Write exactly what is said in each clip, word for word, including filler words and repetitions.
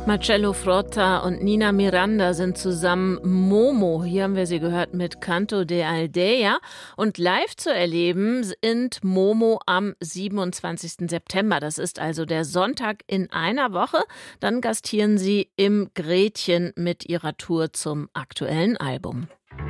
Marcello Frotta und Nina Miranda sind zusammen Momo. Hier haben wir sie gehört mit Canto de Aldea. Und live zu erleben sind Momo am siebenundzwanzigsten September. Das ist also der Sonntag in einer Woche. Dann gastieren sie im Gretchen mit ihrer Tour zum aktuellen Album.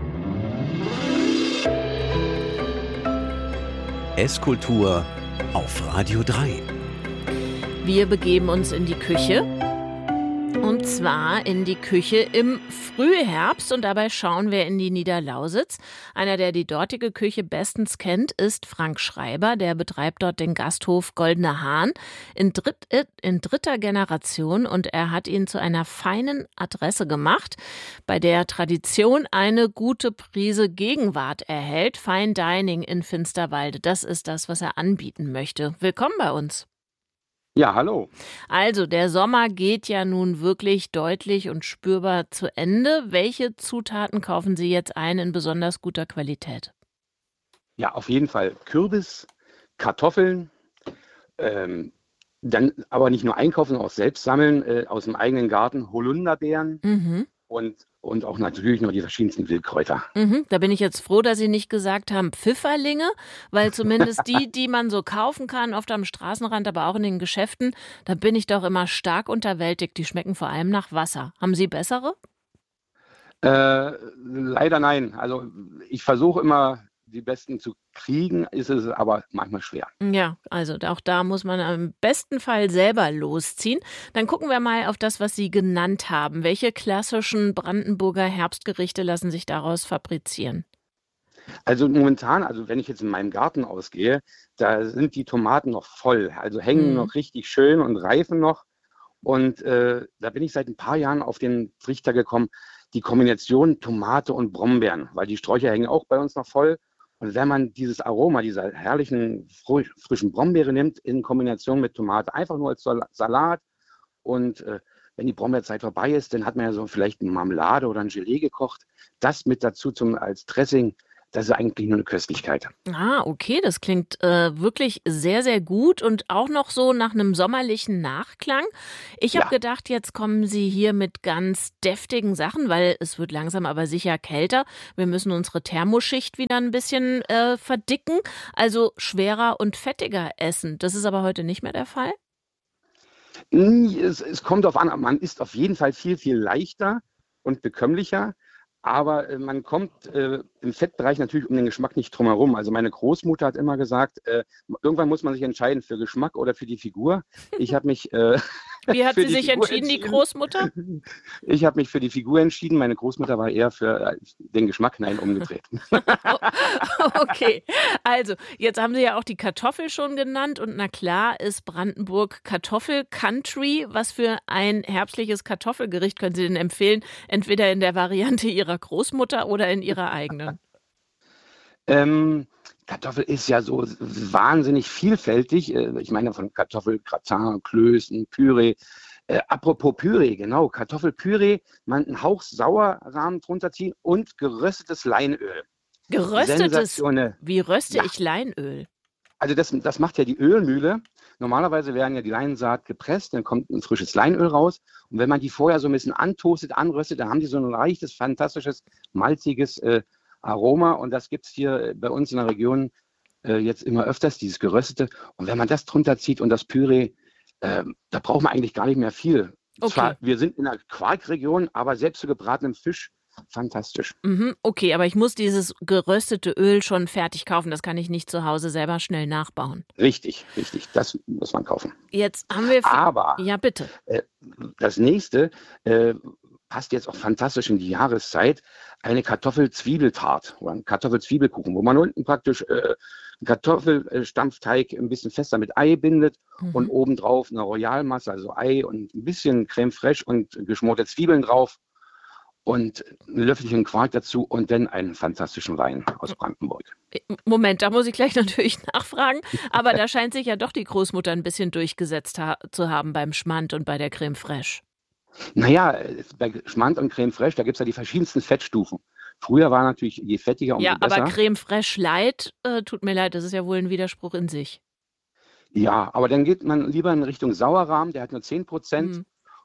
Esskultur auf Radio drei. Wir begeben uns in die Küche. Und zwar in die Küche im Frühherbst und dabei schauen wir in die Niederlausitz. Einer, der die dortige Küche bestens kennt, ist Frank Schreiber. Der betreibt dort den Gasthof Goldener Hahn in, dritt, in dritter Generation und er hat ihn zu einer feinen Adresse gemacht, bei der Tradition eine gute Prise Gegenwart erhält. Fine Dining in Finsterwalde, das ist das, was er anbieten möchte. Willkommen bei uns. Ja, hallo. Also, der Sommer geht ja nun wirklich deutlich und spürbar zu Ende. Welche Zutaten kaufen Sie jetzt ein in besonders guter Qualität? Ja, auf jeden Fall Kürbis, Kartoffeln, ähm, dann aber nicht nur einkaufen, sondern auch selbst sammeln, äh, aus dem eigenen Garten, Holunderbeeren Mhm. und, und auch natürlich noch die verschiedensten Wildkräuter. Mhm. Da bin ich jetzt froh, dass Sie nicht gesagt haben Pfifferlinge, weil zumindest die, die man so kaufen kann, oft am Straßenrand, aber auch in den Geschäften, da bin ich doch immer stark unterwältigt. Die schmecken vor allem nach Wasser. Haben Sie bessere? Äh, leider nein. Also ich versuche immer, die besten zu kriegen, ist es aber manchmal schwer. Ja, also auch da muss man im besten Fall selber losziehen. Dann gucken wir mal auf das, was Sie genannt haben. Welche klassischen Brandenburger Herbstgerichte lassen sich daraus fabrizieren? Also momentan, also wenn ich jetzt in meinem Garten ausgehe, da sind die Tomaten noch voll, also hängen Mhm. noch richtig schön und reifen noch. Und äh, da bin ich seit ein paar Jahren auf den Trichter gekommen, die Kombination Tomate und Brombeeren, weil die Sträucher hängen auch bei uns noch voll. Und wenn man dieses Aroma dieser herrlichen fr- frischen Brombeere nimmt in Kombination mit Tomate, einfach nur als Sal- Salat und äh, wenn die Brombeerzeit vorbei ist, dann hat man ja so vielleicht eine Marmelade oder ein Gelee gekocht. Das mit dazu zum, als Dressing, das ist eigentlich nur eine Köstlichkeit. Ah, okay, das klingt äh, wirklich sehr, sehr gut und auch noch so nach einem sommerlichen Nachklang. Ich habe Ja. gedacht, jetzt kommen Sie hier mit ganz deftigen Sachen, weil es wird langsam aber sicher kälter. Wir müssen unsere Thermoschicht wieder ein bisschen äh, verdicken, also schwerer und fettiger essen. Das ist aber heute nicht mehr der Fall. Mm, Es, es kommt darauf an, man ist auf jeden Fall viel, viel leichter und bekömmlicher, aber äh, man kommt äh, im Fettbereich natürlich um den Geschmack nicht drum herum. Also meine Großmutter hat immer gesagt, äh, irgendwann muss man sich entscheiden für Geschmack oder für die Figur. Ich habe mich äh, Wie hat für sie die sich Figur entschieden, die entschieden. Großmutter? Ich habe mich für die Figur entschieden. Meine Großmutter war eher für äh, den Geschmack, nein, umgedreht. Okay, also jetzt haben Sie ja auch die Kartoffel schon genannt und na klar ist Brandenburg Kartoffel-Country. Was für ein herbstliches Kartoffelgericht können Sie denn empfehlen? Entweder in der Variante Ihrer Großmutter oder in Ihrer eigenen? Ähm, Kartoffel ist ja so wahnsinnig vielfältig. Äh, Ich meine von Kartoffelgratin, Klößen, Püree. Äh, apropos Püree, genau, Kartoffelpüree, man einen Hauch Sauerrahm drunter ziehen und geröstetes Leinöl. Geröstetes, Sensationell. wie röste Ja. ich Leinöl? Also das, das macht ja die Ölmühle. Normalerweise werden ja die Leinsaat gepresst, dann kommt ein frisches Leinöl raus. Und wenn man die vorher so ein bisschen antoastet, anröstet, dann haben die so ein leichtes, fantastisches, malziges äh, Aroma. Und das gibt es hier bei uns in der Region äh, jetzt immer öfters, dieses Geröstete. Und wenn man das drunter zieht und das Püree, äh, da braucht man eigentlich gar nicht mehr viel. Okay. Zwar, wir sind in einer Quarkregion, aber selbst zu gebratenem Fisch, fantastisch. Mhm, okay, aber ich muss dieses geröstete Öl schon fertig kaufen. Das kann ich nicht zu Hause selber schnell nachbauen. Richtig, richtig, das muss man kaufen. Jetzt haben wir... Aber Ja, bitte. Äh, das nächste äh, passt jetzt auch fantastisch in die Jahreszeit. Eine Kartoffel-Zwiebeltart oder ein Kartoffel-Zwiebelkuchen, wo man unten praktisch äh, einen Kartoffelstampfteig ein bisschen fester mit Ei bindet und Mhm. obendrauf eine Royalmasse, also Ei und ein bisschen Creme fraiche und geschmorte Zwiebeln drauf und ein Löffelchen Quark dazu und dann einen fantastischen Wein aus Brandenburg. Moment, da muss ich gleich natürlich nachfragen. Aber da scheint sich ja doch die Großmutter ein bisschen durchgesetzt ha- zu haben beim Schmand und bei der Creme fraiche. Naja, äh, bei Schmand und Creme fraiche, da gibt es ja die verschiedensten Fettstufen. Früher war natürlich, je fettiger, umso Ja, besser. aber Creme fraiche light, äh, tut mir leid, das ist ja wohl ein Widerspruch in sich. Ja, aber dann geht man lieber in Richtung Sauerrahm, der hat nur zehn Prozent. Hm.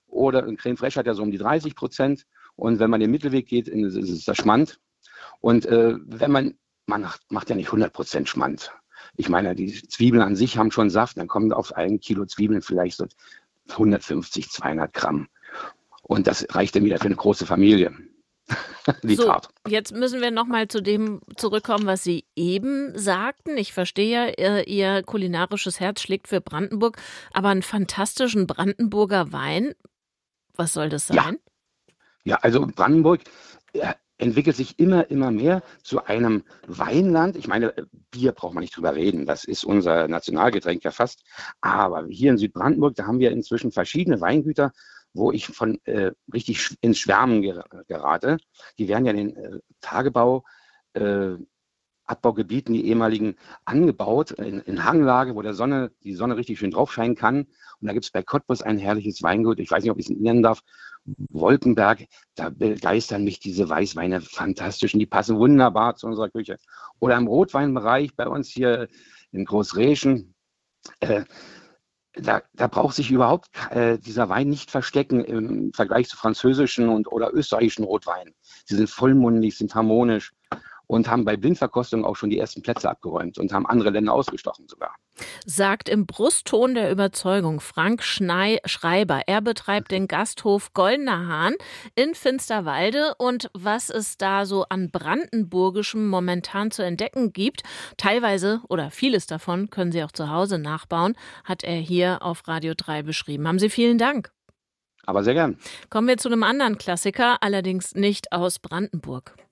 oder ein Creme Fraiche hat ja so um die dreißig Prozent. Und wenn man den Mittelweg geht, ist es der Schmand. Und äh, wenn man, man macht, macht ja nicht hundert Prozent Schmand. Ich meine, die Zwiebeln an sich haben schon Saft, dann kommen auf ein Kilo Zwiebeln vielleicht so hundertfünfzig, zweihundert Gramm. Und das reicht dann wieder für eine große Familie. Die so, Tat. Jetzt müssen wir nochmal zu dem zurückkommen, was Sie eben sagten. Ich verstehe ja, Ihr kulinarisches Herz schlägt für Brandenburg, aber einen fantastischen Brandenburger Wein, was soll das sein? Ja, ja also Brandenburg äh, entwickelt sich immer, immer mehr zu einem Weinland. Ich meine, Bier braucht man nicht drüber reden, das ist unser Nationalgetränk ja fast. Aber hier in Südbrandenburg, da haben wir inzwischen verschiedene Weingüter, wo ich von äh, richtig ins Schwärmen ger- gerate. Die werden ja in den äh, Tagebau, äh, Abbaugebieten, die ehemaligen, angebaut, in, in Hanglage, wo der Sonne, die Sonne richtig schön drauf scheinen kann. Und da gibt es bei Cottbus ein herrliches Weingut, ich weiß nicht, ob ich es nennen darf, Wolkenberg, da begeistern mich diese Weißweine fantastisch und die passen wunderbar zu unserer Küche. Oder im Rotweinbereich bei uns hier in Großreschen, äh, Da, da braucht sich überhaupt äh, dieser Wein nicht verstecken im Vergleich zu französischen und oder österreichischen Rotweinen. Sie sind vollmundig, sind harmonisch und haben bei Blindverkostung auch schon die ersten Plätze abgeräumt und haben andere Länder ausgestochen sogar. Sagt im Brustton der Überzeugung Frank Schnei- Schreiber. Er betreibt den Gasthof Goldener Hahn in Finsterwalde. Und was es da so an Brandenburgischem momentan zu entdecken gibt, teilweise oder vieles davon können Sie auch zu Hause nachbauen, hat er hier auf Radio drei beschrieben. Haben Sie vielen Dank. Aber sehr gern. Kommen wir zu einem anderen Klassiker, allerdings nicht aus Brandenburg.